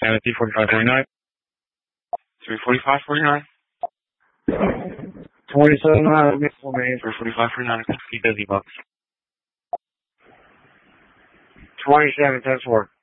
And 345.49. 345.49. 2700, missile range. 345.49. Be busy, Bucks. 27, 10-4.